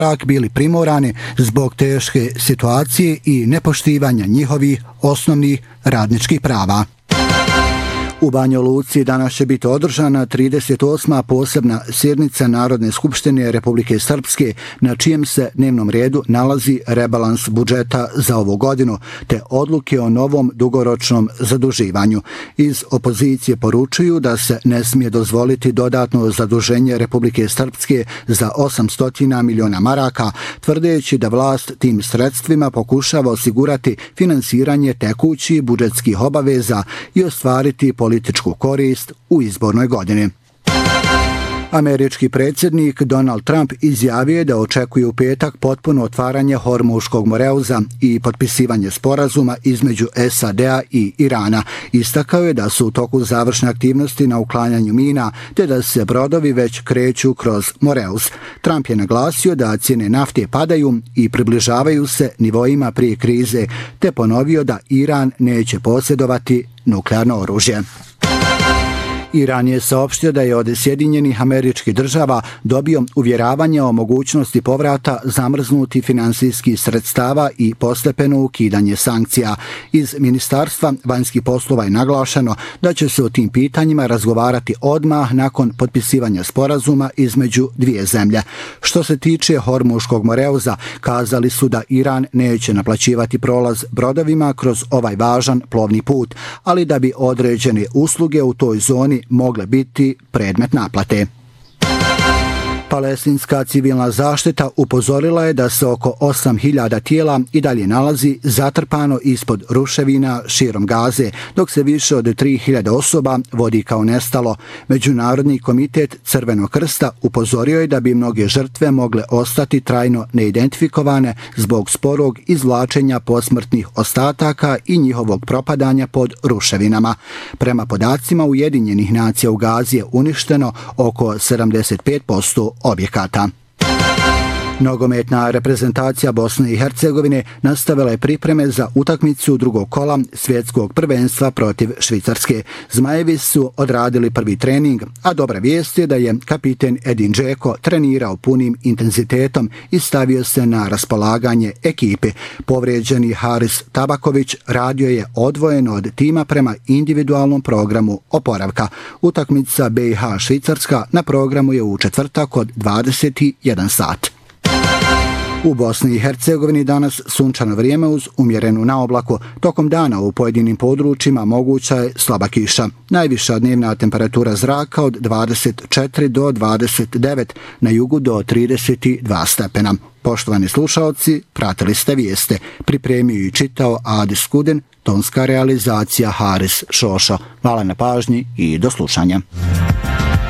bili primorani zbog teške situacije i nepoštivanja njihovih osnovnih radničkih prava. U Banja Luci danas će biti održana 38. posebna sjednica Narodne skupštine Republike Srpske, na čijem se dnevnom redu nalazi rebalans budžeta za ovu godinu, te odluke o novom dugoročnom zaduživanju. Iz opozicije poručuju da se ne smije dozvoliti dodatno zaduženje Republike Srpske za 800 miliona maraka, tvrdeći da vlast tim sredstvima pokušava osigurati finansiranje tekućih budžetskih obaveza i ostvariti političku korist u izbornoj godini. Američki predsjednik Donald Trump izjavio je da očekuje u petak potpuno otvaranje Hormuškog moreuza i potpisivanje sporazuma između SAD-a i Irana. Istakao je da su u toku završne aktivnosti na uklanjanju mina, te da se brodovi već kreću kroz moreuz. Trump je naglasio da cijene nafte padaju i približavaju se nivoima prije krize, te ponovio da Iran neće posjedovati nuklearno oružje. Iran je saopštio da je od Sjedinjenih Američkih Država dobio uvjeravanje o mogućnosti povrata zamrznutih finansijskih sredstava i postepeno ukidanje sankcija. Iz Ministarstva vanjskih poslova je naglašeno da će se o tim pitanjima razgovarati odmah nakon potpisivanja sporazuma između dvije zemlje. Što se tiče Hormuškog moreuza, kazali su da Iran neće naplaćivati prolaz brodovima kroz ovaj važan plovni put, ali da bi određene usluge u toj zoni mogle biti predmet naplate. Palestinska civilna zaštita upozorila je da se oko 8.000 tijela i dalje nalazi zatrpano ispod ruševina širom Gaze, dok se više od 3.000 osoba vodi kao nestalo. Međunarodni komitet Crvenog krsta upozorio je da bi mnoge žrtve mogle ostati trajno neidentifikovane zbog sporog izvlačenja posmrtnih ostataka i njihovog propadanja pod ruševinama. Prema podacima Ujedinjenih nacija u Gazi je uništeno oko 75% objekata. Nogometna reprezentacija Bosne i Hercegovine nastavila je pripreme za utakmicu drugog kola svjetskog prvenstva protiv Švicarske. Zmajevi su odradili prvi trening, a dobra vijest je da je kapiten Edin Džeko trenirao punim intenzitetom i stavio se na raspolaganje ekipe. Povrijeđeni Haris Tabaković radio je odvojeno od tima prema individualnom programu oporavka. Utakmica BiH Švicarska na programu je u četvrtak od 21 sat. U Bosni i Hercegovini danas sunčano vrijeme uz umjerenu naoblaku. Tokom dana u pojedinim područjima moguća je slaba kiša. Najviša dnevna temperatura zraka od 24 do 29, na jugu do 32 stepena. Poštovani slušalci, pratili ste vijeste. Pripremio i čitao Adis Kuden, tonska realizacija Haris Šošo. Hvala na pažnji i do slušanja.